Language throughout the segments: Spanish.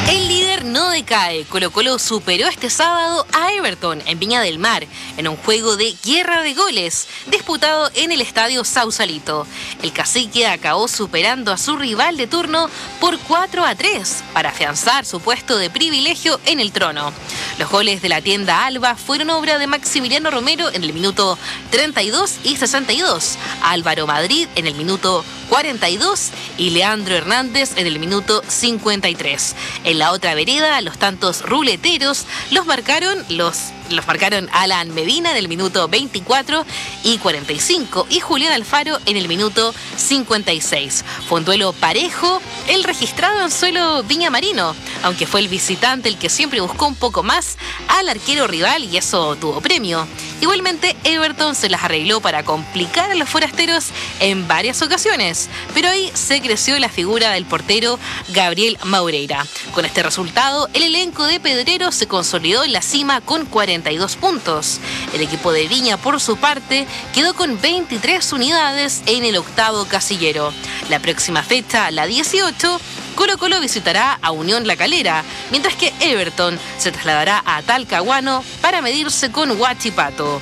El líder no decae. Colo-Colo superó este sábado a Everton en Viña del Mar en un juego de guerra de goles disputado en el estadio Sausalito. El cacique acabó superando a su rival de turno por 4-3 para afianzar su puesto de privilegio en el trono. Los goles de la tienda Alba fueron obra de Maximiliano Romero en el minuto 32 y 62, Álvaro Madrid en el minuto 42 y Leandro Hernández en el minuto 53. En la otra vereda, los tantos ruleteros los marcaron Alan Medina en el minuto 24 y 45 y Julián Alfaro en el minuto 56. Fue un duelo parejo, el registrado en suelo viñamarino, aunque fue el visitante el que siempre buscó un poco más al arquero rival y eso tuvo premio. Igualmente, Everton se las arregló para complicar a los forasteros en varias ocasiones, pero ahí se creció la figura del portero Gabriel Maureira. Con este resultado, el elenco de Pedrero se consolidó en la cima con 42 puntos. El equipo de Viña, por su parte, quedó con 23 unidades en el octavo casillero. La próxima fecha, la 18, Colo-Colo visitará a Unión La Calera, mientras que Everton se trasladará a Talcahuano para medirse con Huachipato.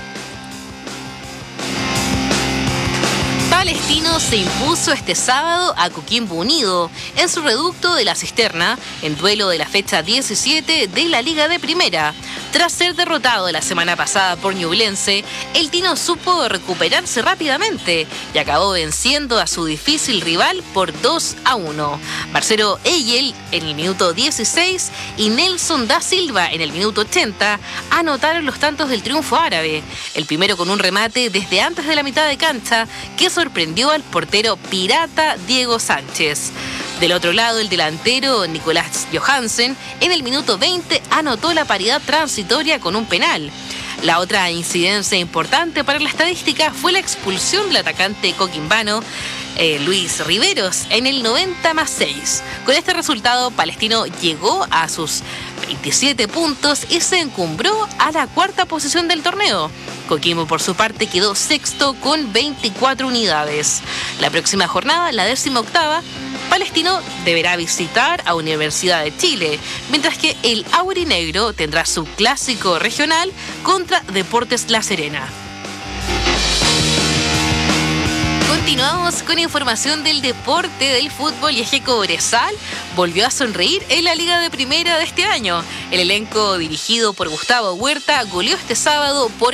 Palestino se impuso este sábado a Coquimbo Unido en su reducto de La Cisterna en duelo de la fecha 17 de la Liga de Primera. Tras ser derrotado la semana pasada por Ñublense, el Tino supo recuperarse rápidamente y acabó venciendo a su difícil rival por 2-1. Marcelo Eyel en el minuto 16 y Nelson da Silva en el minuto 80 anotaron los tantos del triunfo árabe. El primero con un remate desde antes de la mitad de cancha que sorprendió al portero pirata Diego Sánchez. Del otro lado, el delantero Nicolás Johansen en el minuto 20 anotó la paridad transitoria con un penal. La otra incidencia importante para la estadística fue la expulsión del atacante coquimbano Luis Riveros en el 90+6. Con este resultado, Palestino llegó a sus 27 puntos y se encumbró a la cuarta posición del torneo. Coquimbo, por su parte, quedó sexto con 24 unidades. La próxima jornada, la 18ª, Palestino deberá visitar a Universidad de Chile, mientras que el aurinegro tendrá su clásico regional contra Deportes La Serena. Continuamos con información del deporte del fútbol y es que Cobresal volvió a sonreír en la Liga de Primera de este año. El elenco dirigido por Gustavo Huerta goleó este sábado por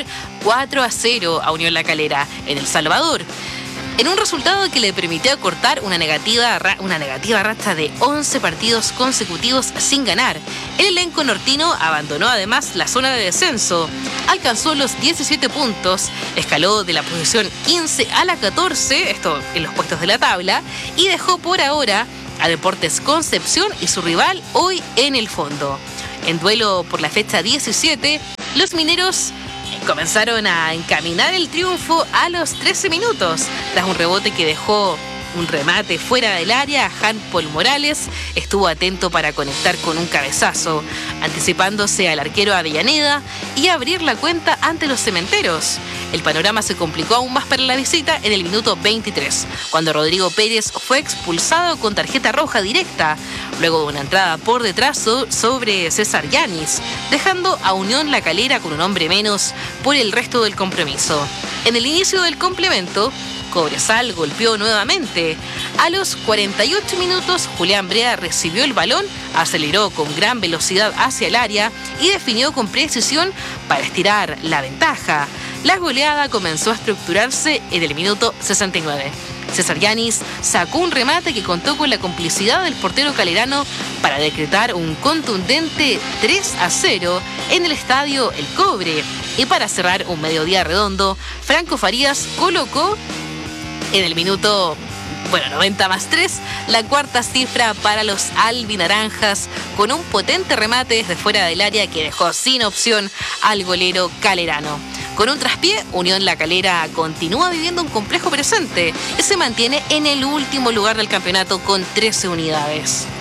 4-0 a Unión La Calera en El Salvador, en un resultado que le permitió acortar una negativa racha de 11 partidos consecutivos sin ganar. El elenco nortino abandonó además la zona de descenso, alcanzó los 17 puntos, escaló de la posición 15 a la 14, esto en los puestos de la tabla, y dejó por ahora a Deportes Concepción y su rival hoy en el fondo. En duelo por la fecha 17, los mineros comenzaron a encaminar el triunfo a los 13 minutos, tras un rebote que dejó un remate fuera del área. Jan Paul Morales estuvo atento para conectar con un cabezazo, anticipándose al arquero Avellaneda y abrir la cuenta ante los cementeros. El panorama se complicó aún más para la visita en el minuto 23, cuando Rodrigo Pérez fue expulsado con tarjeta roja directa, luego de una entrada por detrás sobre César Yanis, dejando a Unión La Calera con un hombre menos por el resto del compromiso. En el inicio del complemento, Cobresal golpeó nuevamente. A los 48 minutos, Julián Brea recibió el balón, aceleró con gran velocidad hacia el área y definió con precisión para estirar la ventaja. La goleada comenzó a estructurarse en el minuto 69. César Yanis sacó un remate que contó con la complicidad del portero calerano para decretar un contundente 3-0 en el estadio El Cobre. Y para cerrar un mediodía redondo, Franco Farías colocó en el minuto 90+3, la cuarta cifra para los albinaranjas, con un potente remate desde fuera del área que dejó sin opción al golero calerano. Con un traspié, Unión La Calera continúa viviendo un complejo presente y se mantiene en el último lugar del campeonato con 13 unidades.